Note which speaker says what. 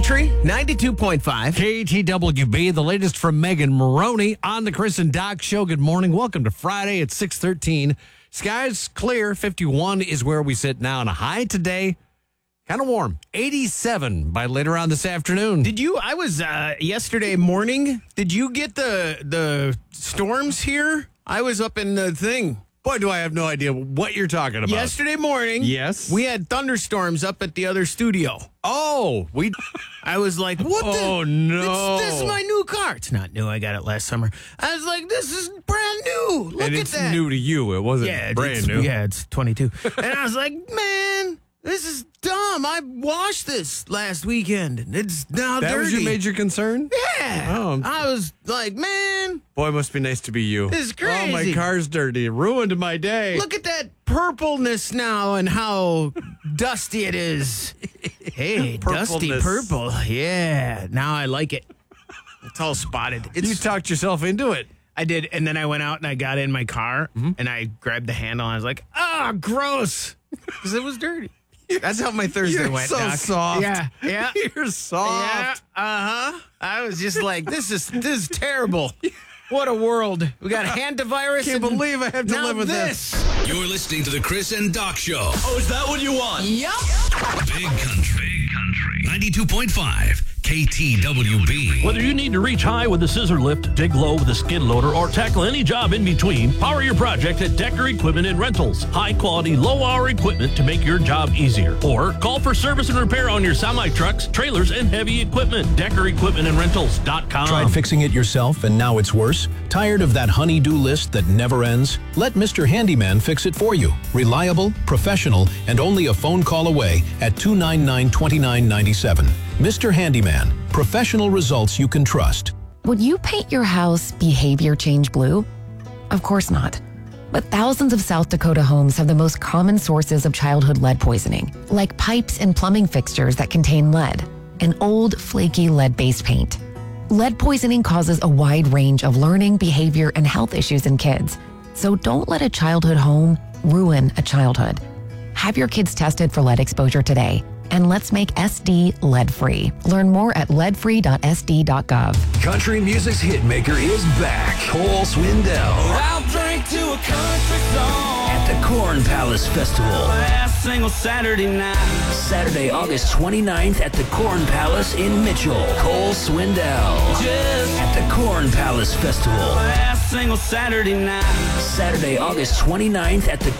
Speaker 1: Country 92.5.
Speaker 2: KTWB, the latest from Megan Maroney on the Chris and Doc Show. Good morning. Welcome to Friday at 6:13. Skies clear. 51 is where we sit now. And a high today, kind of warm. 87 by later on this afternoon.
Speaker 1: I was yesterday morning. Did you get the storms here? I was up in the thing.
Speaker 2: Boy, do I have no idea what you're talking about.
Speaker 1: Yesterday morning,
Speaker 2: Yes.
Speaker 1: we had thunderstorms up at the other studio.
Speaker 2: Oh,
Speaker 1: I was like, what
Speaker 2: Oh, no.
Speaker 1: This is my new car. It's not new. I got it last summer. I was like, this is brand new. Look
Speaker 2: and
Speaker 1: at
Speaker 2: it's
Speaker 1: that.
Speaker 2: new to you. It wasn't brand new.
Speaker 1: Yeah, it's 22. And I was like, man, this is dumb. I washed this last weekend. And it's now
Speaker 2: That
Speaker 1: dirty.
Speaker 2: was your major concern?
Speaker 1: Yeah.
Speaker 2: Oh.
Speaker 1: I was like, man,
Speaker 2: Boy, it must be nice to be you.
Speaker 1: this is
Speaker 2: Oh, my
Speaker 1: crazy.
Speaker 2: car's dirty. It ruined my day.
Speaker 1: Look at that purpleness now and how dusty it is. Hey, dusty
Speaker 2: Purpleness.
Speaker 1: purple. Yeah. Now I like it. It's all spotted.
Speaker 2: You talked yourself into it.
Speaker 1: I did. And then I went out and I got in my car and I grabbed the handle and I was like, gross. Because it was dirty. That's how my Thursday
Speaker 2: You're
Speaker 1: went,
Speaker 2: so
Speaker 1: Doc.
Speaker 2: soft.
Speaker 1: Yeah. Yeah.
Speaker 2: You're soft.
Speaker 1: Yeah. I was just like, this is terrible. What a world. We got hantavirus.
Speaker 2: Can't
Speaker 1: and
Speaker 2: believe I have to
Speaker 1: now
Speaker 2: live with this.
Speaker 3: You're listening to the Chris and Doc Show.
Speaker 4: Oh, is that what you want?
Speaker 1: Yup.
Speaker 3: Big Country. 92.5 KTWB.
Speaker 4: Whether you need to reach high with a scissor lift, dig low with a skid loader, or tackle any job in between, power your project at Decker Equipment and Rentals. High quality, low hour equipment to make your job easier. Or call for service and repair on your semi trucks, trailers, and heavy equipment. DeckerEquipmentandRentals.com.
Speaker 5: Tried fixing it yourself and now it's worse? Tired of that honey-do list that never ends? Let Mr. Handyman fix it for you. Reliable, professional, and only a phone call away at 299-2997. Mr. Handyman, professional results you can trust.
Speaker 6: Would you paint your house behavior change blue? Of course not. But thousands of South Dakota homes have the most common sources of childhood lead poisoning, like pipes and plumbing fixtures that contain lead, and old, flaky lead-based paint. Lead poisoning causes a wide range of learning, behavior, and health issues in kids. So don't let a childhood home ruin a childhood. Have your kids tested for lead exposure today. And let's make SD lead-free. Learn more at leadfree.sd.gov.
Speaker 7: Country music's hitmaker is back. Cole Swindell
Speaker 8: I'll drink to a country song
Speaker 7: at the Corn Palace Festival.
Speaker 8: last single Saturday night.
Speaker 7: Saturday, August 29th at the Corn Palace in Mitchell. Cole Swindell
Speaker 8: Just
Speaker 7: at the Corn Palace Festival.
Speaker 8: last single Saturday night.
Speaker 7: Saturday, August 29th at the